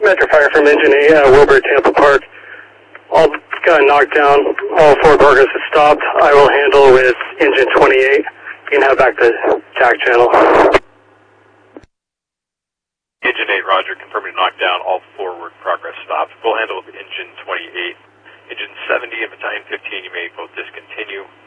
Metro Fire from Engine 8, Wilbur, Tampa Park. All got knocked down. All 4 progress has stopped. I will handle with Engine 28. You can head back to TAC channel. Engine 8, roger. Confirming knockdown. All forward progress stopped. We'll handle with Engine 28. Engine 70 and Battalion 15, you may both discontinue.